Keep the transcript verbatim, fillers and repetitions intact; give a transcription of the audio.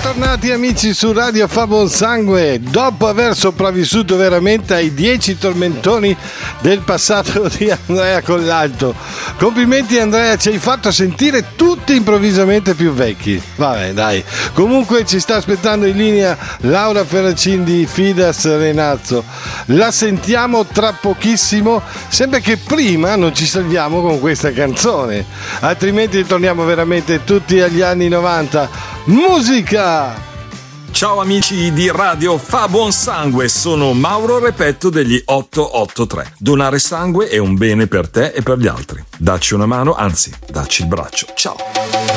Bentornati amici su Radio Fa Buon Sangue. Dopo aver sopravvissuto veramente ai dieci tormentoni del passato di Andrea Collalto, complimenti Andrea, ci hai fatto sentire tutti improvvisamente più vecchi. Vabbè dai, comunque ci sta aspettando in linea Laura Ferracin di Fidas Renazzo. La sentiamo tra pochissimo, sempre che prima non ci salviamo con questa canzone, altrimenti torniamo veramente tutti agli anni novanta. Musica! Ciao amici di Radio Fa Buon Sangue, sono Mauro Repetto degli otto otto tre. Donare sangue è un bene per te e per gli altri. Dacci una mano, anzi, dacci il braccio. Ciao!